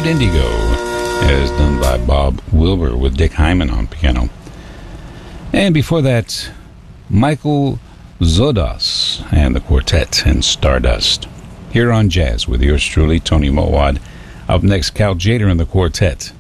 Indigo, as done by Bob Wilber with Dick Hyman on piano. And before that, Michael Zodas and the Quartet and Stardust. Here on Jazz with yours truly, Tony Mowad. Up next, Cal Tjader and the Quartet.